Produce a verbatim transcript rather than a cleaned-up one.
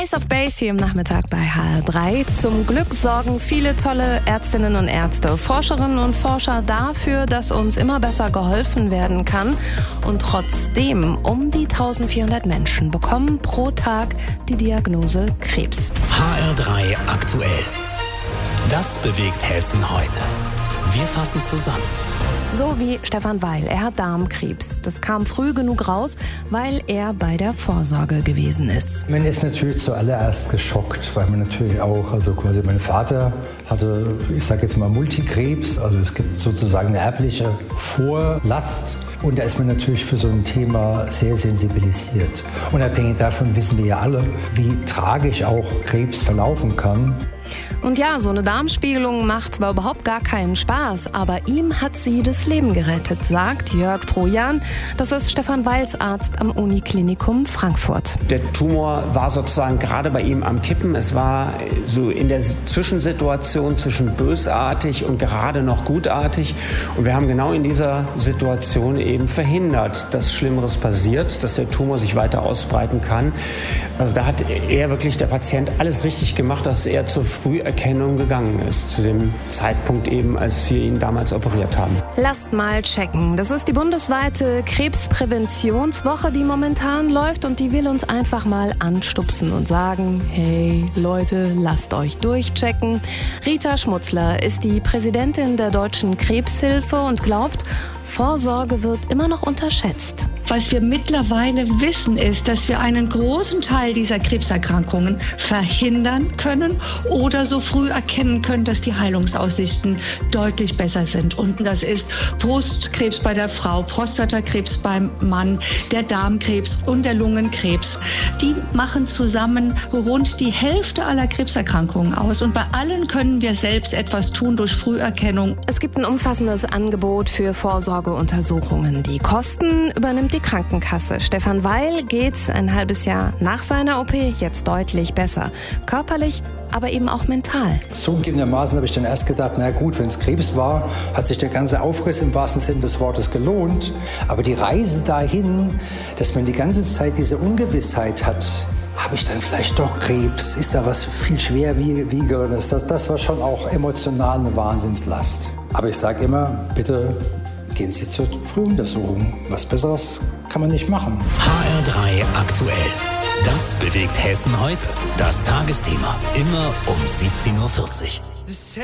Ace of Base hier im Nachmittag bei H R drei. Zum Glück sorgen viele tolle Ärztinnen und Ärzte, Forscherinnen und Forscher dafür, dass uns immer besser geholfen werden kann. Und trotzdem, um die eintausendvierhundert Menschen bekommen pro Tag die Diagnose Krebs. H R drei aktuell. Das bewegt Hessen heute. Wir fassen zusammen. So wie Stefan Weil. Er hat Darmkrebs. Das kam früh genug raus, weil er bei der Vorsorge gewesen ist. Man ist natürlich zuallererst geschockt, weil man natürlich auch, also quasi mein Vater hatte, ich sage jetzt mal Multikrebs. Also es gibt sozusagen eine erbliche Vorlast. Und da ist man natürlich für so ein Thema sehr sensibilisiert. Unabhängig davon wissen wir ja alle, wie tragisch auch Krebs verlaufen kann. Und ja, so eine Darmspiegelung macht zwar überhaupt gar keinen Spaß, aber ihm hat sie das Leben gerettet, sagt Jörg Trojan. Das ist Stefan Weils Arzt am Uniklinikum Frankfurt. Der Tumor war sozusagen gerade bei ihm am Kippen. Es war so in der Zwischensituation zwischen bösartig und gerade noch gutartig. Und wir haben genau in dieser Situation eben verhindert, dass Schlimmeres passiert, dass der Tumor sich weiter ausbreiten kann. Also da hat er wirklich, der Patient, alles richtig gemacht, dass er zur Früherkennung gegangen ist, zu dem Zeitpunkt eben, als wir ihn damals operiert haben. Lasst mal checken. Das ist die bundesweite Krebspräventionswoche, die momentan läuft und die will uns einfach mal anstupsen und sagen, hey Leute, lasst euch durchchecken. Rita Schmutzler ist die Präsidentin der Deutschen Krebshilfe und glaubt, Vorsorge wird immer noch unterschätzt. Was wir mittlerweile wissen, ist, dass wir einen großen Teil dieser Krebserkrankungen verhindern können oder so früh erkennen können, dass die Heilungsaussichten deutlich besser sind. Und das ist Brustkrebs bei der Frau, Prostatakrebs beim Mann, der Darmkrebs und der Lungenkrebs. Die machen zusammen rund die Hälfte aller Krebserkrankungen aus. Und bei allen können wir selbst etwas tun durch Früherkennung. Es gibt ein umfassendes Angebot für Vorsorgeuntersuchungen. Die Kosten übernimmt die Krankenkasse. Stefan Weil geht's ein halbes Jahr nach seiner O P jetzt deutlich besser. Körperlich, aber eben auch mental. Zugegebenermaßen habe ich dann erst gedacht, na gut, wenn es Krebs war, hat sich der ganze Aufriss im wahrsten Sinne des Wortes gelohnt. Aber die Reise dahin, dass man die ganze Zeit diese Ungewissheit hat, habe ich dann vielleicht doch Krebs? Ist da was viel schwerwiegenderes? Das, das war schon auch emotional eine Wahnsinnslast. Aber ich sage immer, bitte gehen Sie zur Frühuntersuchung. Was Besseres kann man nicht machen. H R drei aktuell. Das bewegt Hessen heute. Das Tagesthema. Immer um siebzehn Uhr vierzig.